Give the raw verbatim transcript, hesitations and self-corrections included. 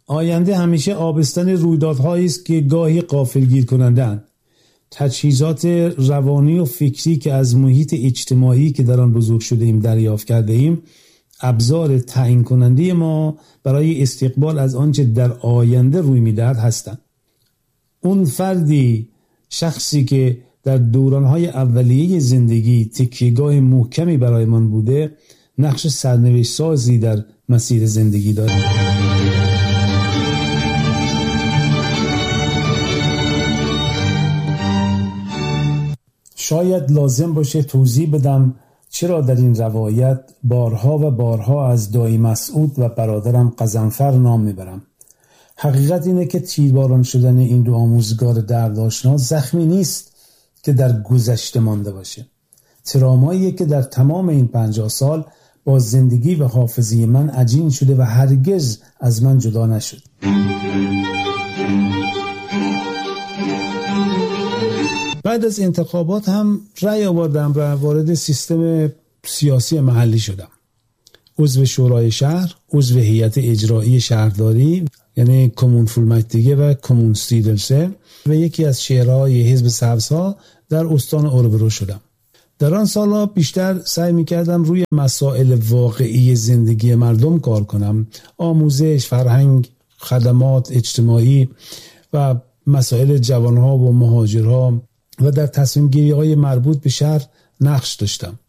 آینده همیشه آبستن رویدادهایی است که گاهی غافلگیر کننده‌اند. تجهیزات روانی و فکری که از محیط اجتماعی که در آن بزرگ شده ایم دریافت کرده ایم ابزار تعیین کننده ما برای استقبال از آنچه در آینده روی می‌دهد هستند. اون فردی، شخصی که در دوران‌های اولیه زندگی تکیه‌گاه محکمی برای من بوده، نقش سرنوشت سازی در مسیر زندگی داره. شاید لازم باشه توضیح بدم چرا در این روایت بارها و بارها از دایی مسعود و برادرم غضنفر نام میبرم. حقیقت اینه که تیرباران شدن این دو آموزگار دردآشنا زخمی نیست که در گذشته مانده باشه. تراماییه که در تمام این پنجاه سال با زندگی و حافظه من عجین شده و هرگز از من جدا نشد. بعد از انتخابات هم رأی آوردم و وارد سیستم سیاسی محلی شدم. عضو شورای شهر، عضو هیئت اجرایی شهرداری یعنی کمون فولمکتیگه و کمون ستیدلسه و یکی از شهرهای حزب سبزها در استان اوربرو شدم. در آن سالها بیشتر سعی می‌کردم روی مسائل واقعی زندگی مردم کار کنم. آموزش، فرهنگ، خدمات اجتماعی و مسائل جوانها و مهاجرها و در تصمیم گیری های مربوط به شهر نقش داشتم.